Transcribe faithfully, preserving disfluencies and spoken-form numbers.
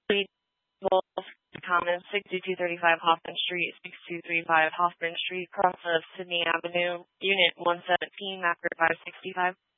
Commons, sixty-two thirty-five Hoffman Street, sixty-two thirty-five Hoffman Street, cross of Sydney Avenue, Unit one seventeen, Map five sixty-five.